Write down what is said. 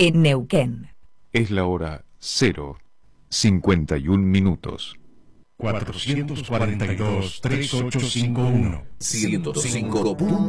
en Neuquén. Es la hora 0:51. 442-3851 105.